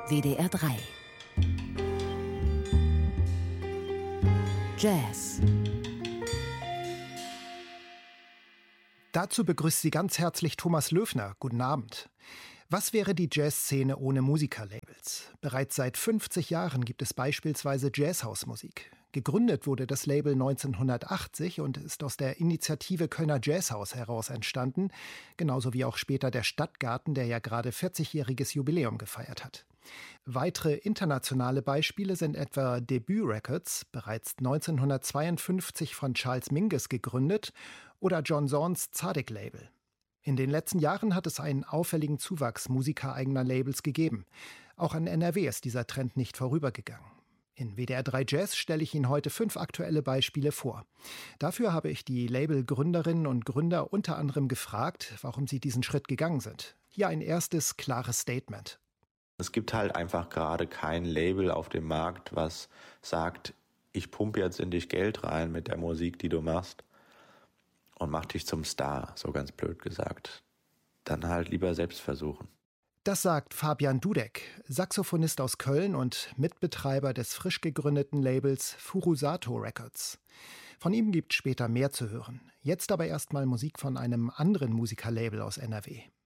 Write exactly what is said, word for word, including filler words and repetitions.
W D R drei. Jazz. Dazu begrüßt Sie ganz herzlich Thomas Löfner. Guten Abend. Was wäre die Jazzszene ohne Musikerlabels? Bereits seit fünfzig Jahren gibt es beispielsweise Jazzhausmusik. Gegründet wurde das Label neunzehnhundertachtzig und ist aus der Initiative Kölner Jazzhaus heraus entstanden, genauso wie auch später der Stadtgarten, der ja gerade vierzigjähriges Jubiläum gefeiert hat. Weitere internationale Beispiele sind etwa Debut Records, bereits neunzehnhundertzweiundfünfzig von Charles Mingus gegründet, oder John Zorns Tzadik-Label. In den letzten Jahren hat es einen auffälligen Zuwachs musikereigener Labels gegeben. Auch an N R W ist dieser Trend nicht vorübergegangen. In W D R drei Jazz stelle ich Ihnen heute fünf aktuelle Beispiele vor. Dafür habe ich die Labelgründerinnen und Gründer unter anderem gefragt, warum sie diesen Schritt gegangen sind. Hier ein erstes klares Statement. Es gibt halt einfach gerade kein Label auf dem Markt, was sagt, ich pumpe jetzt in dich Geld rein mit der Musik, die du machst und mach dich zum Star, so ganz blöd gesagt. Dann halt lieber selbst versuchen. Das sagt Fabian Dudek, Saxophonist aus Köln und Mitbetreiber des frisch gegründeten Labels Furusato Records. Von ihm gibt später mehr zu hören. Jetzt aber erstmal Musik von einem anderen Musikerlabel aus N R W.